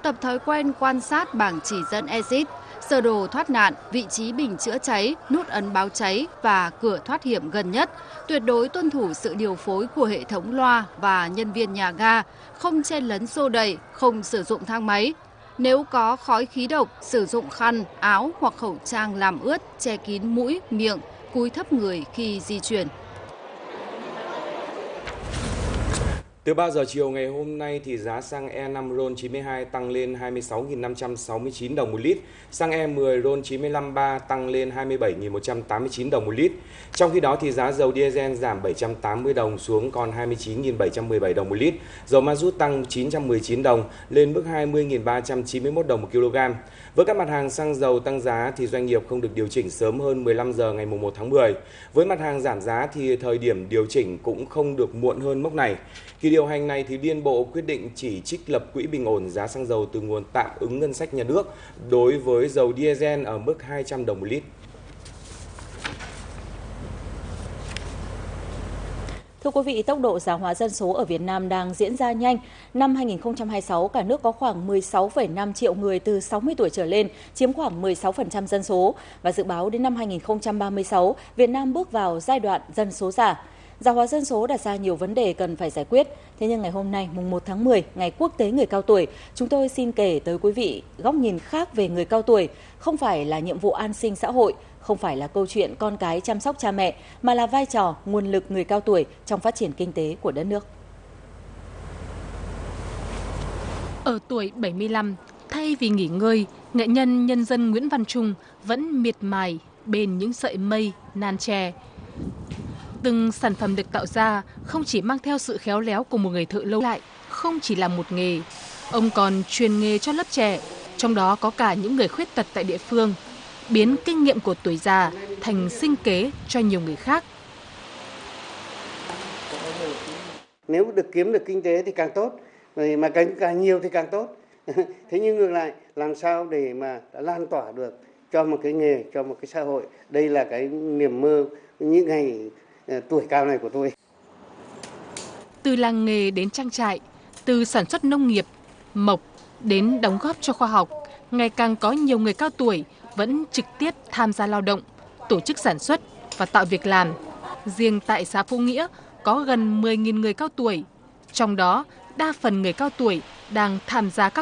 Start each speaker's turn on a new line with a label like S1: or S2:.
S1: tập thói quen quan sát bảng chỉ dẫn exit, sơ đồ thoát nạn, vị trí bình chữa cháy, nút ấn báo cháy và cửa thoát hiểm gần nhất, tuyệt đối tuân thủ sự điều phối của hệ thống loa và nhân viên nhà ga, không chen lấn xô đẩy, không sử dụng thang máy. Nếu có khói khí độc, sử dụng khăn, áo hoặc khẩu trang làm ướt, che kín mũi, miệng, cúi thấp người khi di chuyển.
S2: Từ 3 giờ chiều ngày hôm nay thì giá xăng E5 RON92 tăng lên 26.569 đồng một lít, xăng E10 RON95 3 tăng lên 27.189 đồng một lít. Trong khi đó thì giá dầu diesel giảm 780 đồng xuống còn 29.717 đồng một lít, dầu ma rút tăng 919 đồng lên mức 20.391 đồng một kg. Với các mặt hàng xăng dầu tăng giá thì doanh nghiệp không được điều chỉnh sớm hơn 15 giờ ngày 1 tháng 10. Với mặt hàng giảm giá thì thời điểm điều chỉnh cũng không được muộn hơn mốc này. Kỳ điều hành này thì Liên Bộ quyết định chỉ trích lập quỹ bình ổn giá xăng dầu từ nguồn tạm ứng ngân sách nhà nước đối với dầu diesel ở mức 200 đồng một lít.
S3: Thưa quý vị, tốc độ già hóa dân số ở Việt Nam đang diễn ra nhanh. Năm 2026, cả nước có khoảng 16,5 triệu người từ 60 tuổi trở lên, chiếm khoảng 16% dân số. Và dự báo đến năm 2036, Việt Nam bước vào giai đoạn dân số già. Già hóa dân số đặt ra nhiều vấn đề cần phải giải quyết. Thế nhưng ngày hôm nay, mùng 1 tháng 10, Ngày Quốc tế Người cao tuổi, chúng tôi xin kể tới quý vị góc nhìn khác về người cao tuổi. Không phải là nhiệm vụ an sinh xã hội, không phải là câu chuyện con cái chăm sóc cha mẹ, mà là vai trò, nguồn lực người cao tuổi trong phát triển kinh tế của đất nước.
S4: Ở tuổi 75, thay vì nghỉ ngơi, nghệ nhân nhân dân Nguyễn Văn Trung vẫn miệt mài bên những sợi mây, nan tre. Từng sản phẩm được tạo ra không chỉ mang theo sự khéo léo của một người thợ lâu lại, không chỉ là một nghề. Ông còn truyền nghề cho lớp trẻ, trong đó có cả những người khuyết tật tại địa phương, biến kinh nghiệm của tuổi già thành sinh kế cho nhiều người khác.
S5: Nếu được kiếm được kinh tế thì càng tốt, mà càng nhiều thì càng tốt. Thế nhưng ngược lại, làm sao để mà lan tỏa được cho một cái nghề, cho một cái xã hội. Đây là cái niềm mơ những ngày tuổi cao này của tôi.
S4: Từ làng nghề đến trang trại, từ sản xuất nông nghiệp, mộc đến đóng góp cho khoa học, ngày càng có nhiều người cao tuổi vẫn trực tiếp tham gia lao động, tổ chức sản xuất và tạo việc làm. Riêng tại xã Phú Nghĩa có gần 10.000 người cao tuổi, trong đó đa phần người cao tuổi đang tham gia các